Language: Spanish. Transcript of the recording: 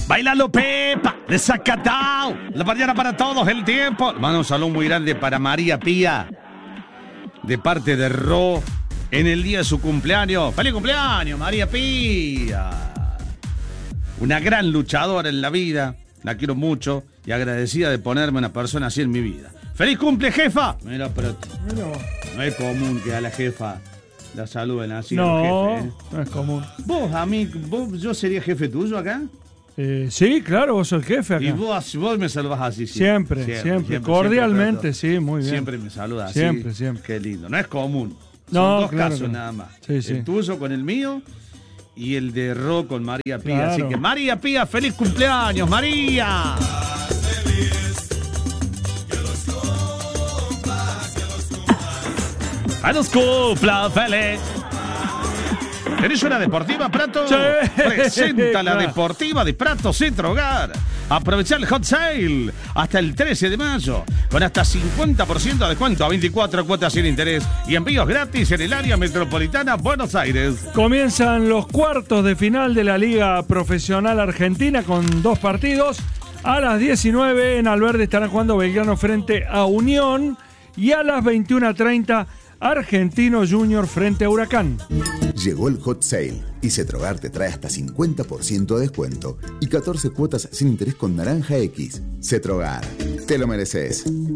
Bailalo Pepa, de Zacatau. La mañana para todos, el tiempo. Mando un saludo muy grande para María Pía, de parte de Ro, en el día de su cumpleaños. ¡Feliz cumpleaños, María Pía! Una gran luchadora en la vida. La quiero mucho y agradecida de ponerme una persona así en mi vida. ¡Feliz cumple, jefa! Mira, pero no es común que a la jefa la saluden así. No, jefe, ¿eh? No es común. Yo sería jefe tuyo acá. Sí, claro, vos sos el jefe acá. Y vos me saludás así. Siempre. Cordialmente, sí, muy bien. Siempre me saludas así. Siempre. Qué lindo. No es común. Son No, dos claro casos que no. nada más. Sí. El tuyo con el mío y el de Ro con María Pía. Claro. Así que María Pía, feliz cumpleaños, María. A los cumpla, feliz. ¿Tenés una deportiva, Prato? Sí. Presenta la Claro. deportiva de Prato Centro Hogar. Aprovechá el hot sale hasta el 13 de mayo, con hasta 50% de descuento a 24 cuotas sin interés y envíos gratis en el área metropolitana Buenos Aires. Comienzan los cuartos de final de la Liga Profesional Argentina con 2 partidos. A las 19 en Alverde estarán jugando Belgrano frente a Unión y a las 21:30 Argentino Junior frente a Huracán. Llegó el hot sale y Cetrogar te trae hasta 50% de descuento y 14 cuotas sin interés con Naranja X. Cetrogar, te lo mereces.